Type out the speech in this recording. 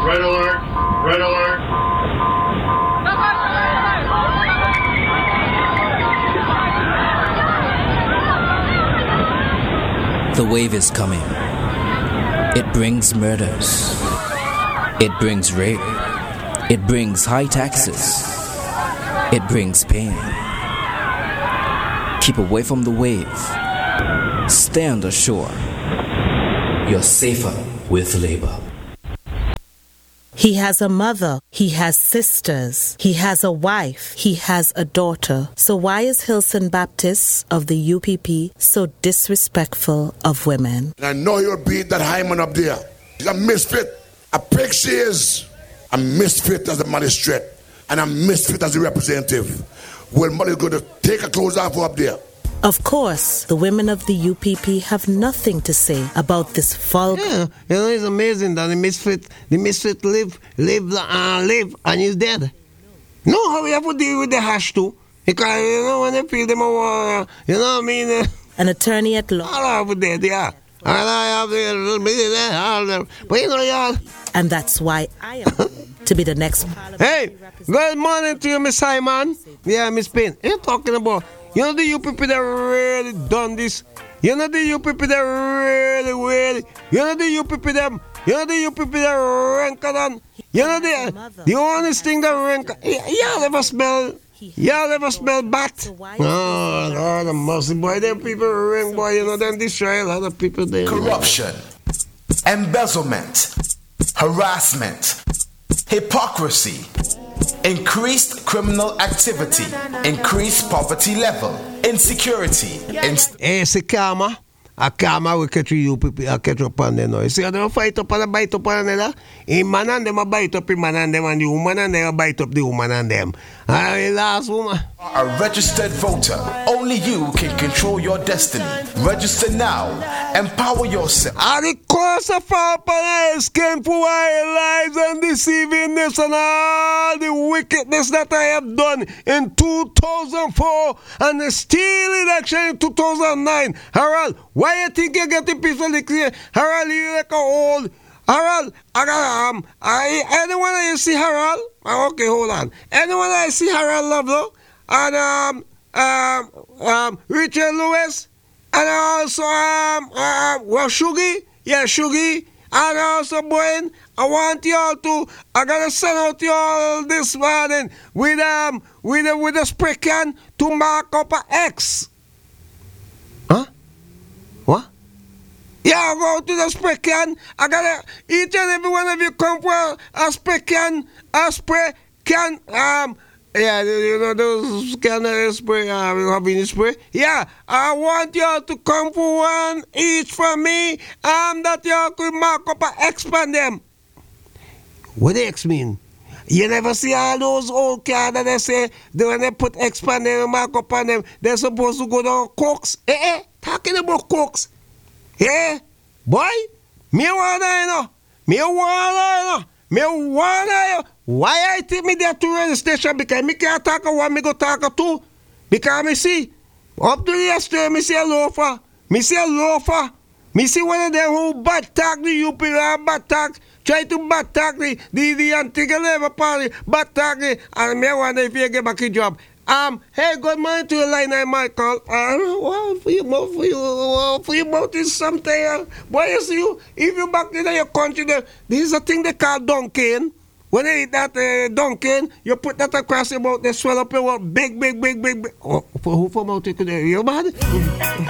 Red alert. Red alert. The wave is coming. It brings murders. It brings rape. It brings high taxes. It brings pain. Keep away from the wave. Stay on the shore. You're safer with Labour. He has a mother, he has sisters, he has a wife, he has a daughter. So why is Hilson Baptist of the UPP so disrespectful of women? I know you'll beat that Hyman up there. He's a misfit. A prick she is. A misfit as a magistrate. And a misfit as a representative. Well, Molly's going to take her clothes off up there. Of course, the women of the UPP have nothing to say about this vulgar. Yeah, it's amazing that the misfit live, and he's dead. No, how we have to deal with the hash too? Because, when they feel them, what I mean? An attorney at law. All over there, yeah. And I have a little bit there, but y'all. And that's why I am to be the next parliament. Hey, good morning to you, Miss Simon. Yeah, Miss Payne. What are you talking about? You know the UPP that really done this. You know the UPP that really. You know the UPP that rank on. You know the honest thing that rank. Y'all ever smell bat? Oh, Lord, the mercy, boy. Them people rank, boy. You know them destroy a lot of people there. Corruption, embezzlement, harassment, hypocrisy, increased criminal activity, increased poverty level, insecurity. Esse karma, a karma we catch you people, I catch up on them. You see, they fight up and they bite up on them. A man and them a bite up the man and them, and the woman and them a bite up the woman and them. And the last woman. A registered voter. Only you can control your destiny. Register now. Empower yourself. And the course of our police came for our lies and deceivingness and all the wickedness that I have done in 2004 and the steal election in 2009. Harold, why you think you get the people like here? Harold, you like a old. Harold, anyone that you see Harold? Okay, hold on. Anyone that I see Harold Lovelow and Richard Lewis and also Shuggy, Shuggy, and also Boyne. I want y'all to. I gotta send out y'all this morning with a spray can to mark up a X. Huh? What? Yeah, go to the spray can. I gotta each and every one of you come for a spray can, yeah, you know those kind of spray, having spray. Yeah, I want y'all to come for one each from me, that y'all could mark up and expand them. What the X mean? You never see all those old cars that they say when they put expand them and mark up on them, they're supposed to go down cokes. Talking about cokes. Yeah, boy, me wanna know. Why I take me there to the station? Because me can't talk one, me go talk two. Because me see, up to yesterday, me see a loafer. Me see one of them who bad talk the UP, bad talk, try to bad talk the Antigua Labour Party, bad talk, and me wonder if you get back a job. Hey, good morning to you, line I Michael. Well, for your mouth is something. Boy, you see, if you back in your country, this is a thing they call Dunkin'. When they eat that Dunkin', you put that across your mouth, they swell up your mouth, big. Oh, who for mouth you could hear? You mad?